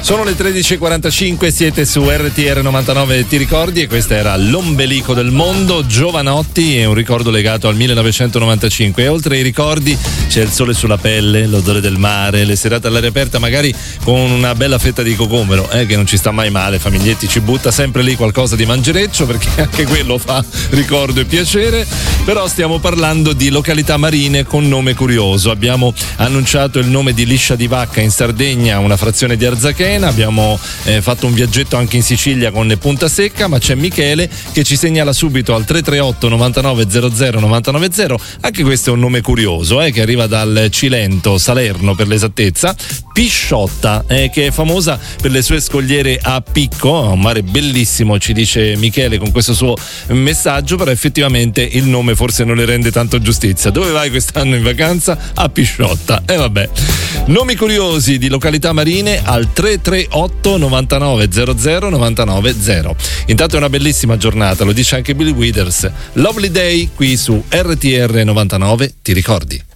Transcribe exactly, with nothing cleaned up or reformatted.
Sono le tredici e quarantacinque, siete su R T R novantanove, ti ricordi? E questo era L'ombelico del mondo, Giovanotti, è un ricordo legato al millenovecentonovantacinque. E oltre ai ricordi c'è il sole sulla pelle, l'odore del mare, le serate all'aria aperta, magari con una bella fetta di cocomero, eh, che non ci sta mai male. Famiglietti ci butta sempre lì qualcosa di mangereccio, perché anche quello fa ricordo e piacere. Però stiamo parlando di località marine con nome curioso. Abbiamo annunciato il nome di Liscia di Vacca in Sardegna, una frazione di Arzachena. Abbiamo eh, fatto un viaggetto anche in Sicilia con Punta Secca, ma c'è Michele che ci segnala subito al tre tre otto novantanove zero zero novantanove zero. Anche questo è un nome curioso, eh, che arriva dal Cilento, Salerno per l'esattezza. Pisciotta, eh, che è famosa per le sue scogliere a picco, un mare bellissimo, ci dice Michele con questo suo messaggio, però effettivamente il nome forse non le rende tanto giustizia. Dove vai quest'anno in vacanza? A Pisciotta. E eh, vabbè. Nomi curiosi di località marine al tre tre otto novantanove zero zero novantanove zero. Intanto è una bellissima giornata, lo dice anche Billy Withers. Lovely day qui su R T R novantanove, ti ricordi?